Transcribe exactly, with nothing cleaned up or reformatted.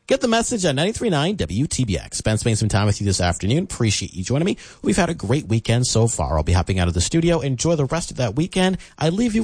Get the message at ninety-three point nine W T B X. Ben spending some time with you this afternoon. Appreciate you joining me. We've had a great weekend so far. I'll be hopping out of the studio. Enjoy the rest of that weekend. I leave you